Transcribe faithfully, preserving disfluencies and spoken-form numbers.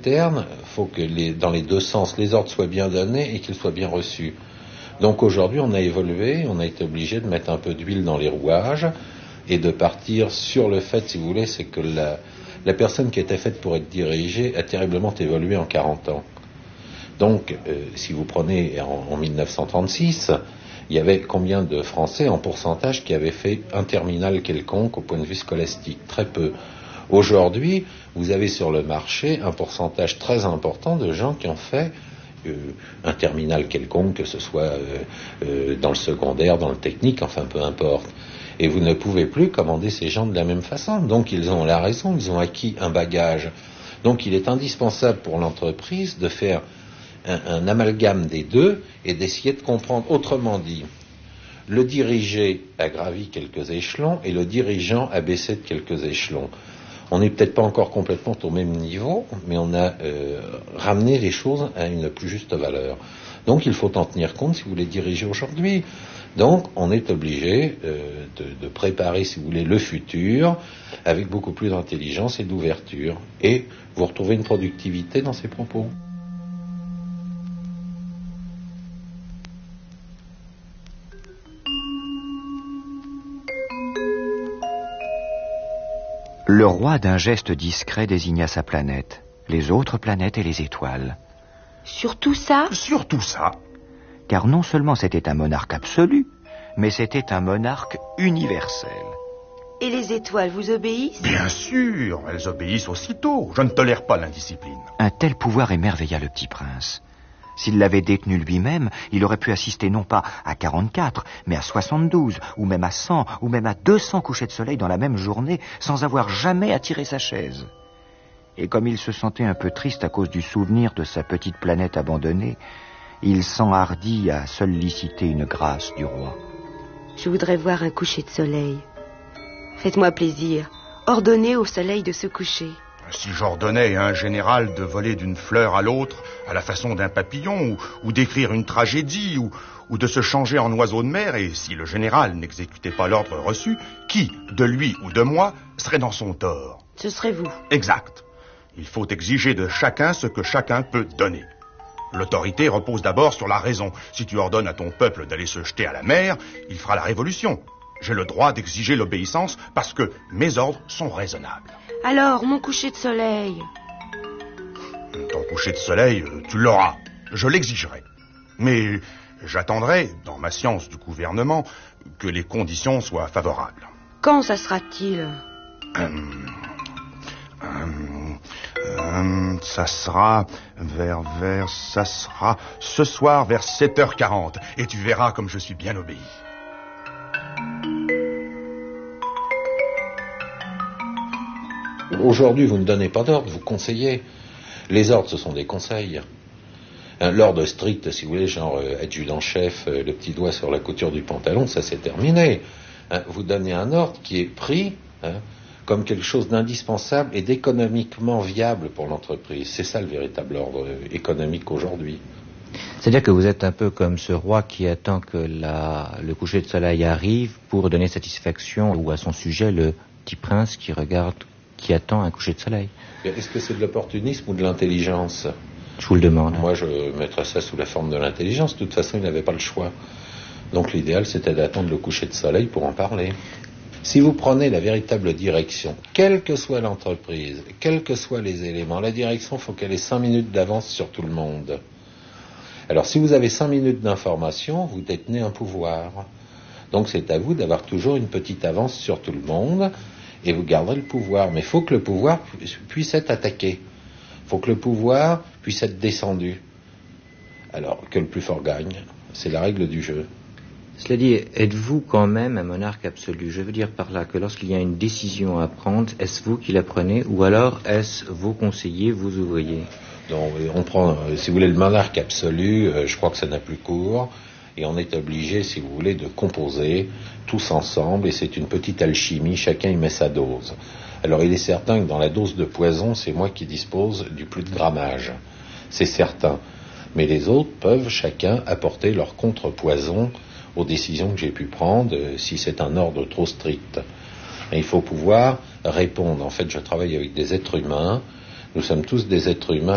interne, il faut que les, dans les deux sens, les ordres soient bien donnés et qu'ils soient bien reçus. Donc aujourd'hui, on a évolué, on a été obligé de mettre un peu d'huile dans les rouages et de partir sur le fait, si vous voulez, c'est que la, la personne qui était faite pour être dirigée a terriblement évolué en quarante ans. Donc, euh, si vous prenez en, en mille neuf cent trente-six, il y avait combien de Français en pourcentage qui avaient fait un terminal quelconque au point de vue scolastique? Très peu. Aujourd'hui, vous avez sur le marché un pourcentage très important de gens qui ont fait euh, un terminal quelconque, que ce soit euh, euh, dans le secondaire, dans le technique, enfin peu importe. Et vous ne pouvez plus commander ces gens de la même façon. Donc ils ont la raison, ils ont acquis un bagage. Donc il est indispensable pour l'entreprise de faire un, un amalgame des deux et d'essayer de comprendre. Autrement dit, le dirigé a gravi quelques échelons et le dirigeant a baissé de quelques échelons. On n'est peut-être pas encore complètement au même niveau, mais on a euh, ramené les choses à une plus juste valeur. Donc il faut en tenir compte si vous voulez diriger aujourd'hui. Donc on est obligé euh, de, de préparer, si vous voulez, le futur avec beaucoup plus d'intelligence et d'ouverture. Et vous retrouvez une productivité dans ces propos. Le roi d'un geste discret désigna sa planète, les autres planètes et les étoiles. Surtout ça ? Surtout ça. Car non seulement c'était un monarque absolu, mais c'était un monarque universel. Et les étoiles vous obéissent ? Bien sûr, elles obéissent aussitôt. Je ne tolère pas l'indiscipline. Un tel pouvoir émerveilla le petit prince. S'il l'avait détenu lui-même, il aurait pu assister non pas à quarante-quatre, mais à soixante-douze, ou même à cent, ou même à deux cents couchers de soleil dans la même journée, sans avoir jamais à tirer sa chaise. Et comme il se sentait un peu triste à cause du souvenir de sa petite planète abandonnée, il s'enhardit à solliciter une grâce du roi. Je voudrais voir un coucher de soleil. Faites-moi plaisir, ordonnez au soleil de se coucher. Si j'ordonnais à un général de voler d'une fleur à l'autre à la façon d'un papillon, ou, ou d'écrire une tragédie, ou, ou de se changer en oiseau de mer, et si le général n'exécutait pas l'ordre reçu, qui, de lui ou de moi, serait dans son tort? Ce serait vous. Exact. Il faut exiger de chacun ce que chacun peut donner. L'autorité repose d'abord sur la raison. Si tu ordonnes à ton peuple d'aller se jeter à la mer, il fera la révolution. J'ai le droit d'exiger l'obéissance parce que mes ordres sont raisonnables. Alors, mon coucher de soleil. Ton coucher de soleil, tu l'auras. Je l'exigerai. Mais j'attendrai, dans ma science du gouvernement, que les conditions soient favorables. Quand ça sera-t-il ? Hum, hum, hum, ça sera vers, vers, ça sera ce soir vers sept heures quarante. Et tu verras comme je suis bien obéi. Aujourd'hui, vous ne donnez pas d'ordre, vous conseillez. Les ordres, ce sont des conseils. Hein, l'ordre strict, si vous voulez, genre euh, adjudant-chef, euh, le petit doigt sur la couture du pantalon, ça c'est terminé. Hein, vous donnez un ordre qui est pris hein, comme quelque chose d'indispensable et d'économiquement viable pour l'entreprise. C'est ça le véritable ordre euh, économique aujourd'hui. C'est-à-dire que vous êtes un peu comme ce roi qui attend que la, le coucher de soleil arrive pour donner satisfaction ou à son sujet, le petit prince qui regarde, qui attend un coucher de soleil. Est-ce que c'est de l'opportunisme ou de l'intelligence ? Je vous le demande. Moi, je mettrais ça sous la forme de l'intelligence. De toute façon, il n'avait pas le choix. Donc l'idéal, c'était d'attendre le coucher de soleil pour en parler. Si vous prenez la véritable direction, quelle que soit l'entreprise, quels que soient les éléments, la direction, il faut qu'elle ait cinq minutes d'avance sur tout le monde. Alors, si vous avez cinq minutes d'information, vous détenez un pouvoir. Donc, c'est à vous d'avoir toujours une petite avance sur tout le monde et vous garderez le pouvoir. Mais il faut que le pouvoir puisse être attaqué. Il faut que le pouvoir puisse être descendu. Alors, que le plus fort gagne. C'est la règle du jeu. Cela dit, êtes-vous quand même un monarque absolu ? Je veux dire par là que lorsqu'il y a une décision à prendre, est-ce vous qui la prenez ou alors est-ce vos conseillers, vos ouvriers ? Donc, on prend, si vous voulez, le monarque absolu, je crois que ça n'a plus cours, et on est obligé, si vous voulez, de composer tous ensemble, et c'est une petite alchimie, chacun y met sa dose. Alors, il est certain que dans la dose de poison, c'est moi qui dispose du plus de grammage, c'est certain. Mais les autres peuvent chacun apporter leur contrepoison aux décisions que j'ai pu prendre, si c'est un ordre trop strict. Et il faut pouvoir répondre. En fait, je travaille avec des êtres humains, nous sommes tous des êtres humains